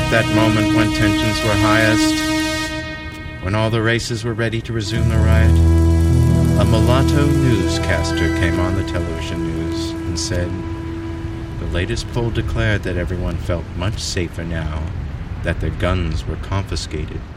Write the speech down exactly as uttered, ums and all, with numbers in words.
at that moment when tensions were highest, when all the races were ready to resume the riot, a mulatto newscaster came on the television news and said, the latest poll declared that everyone felt much safer now that their guns were confiscated.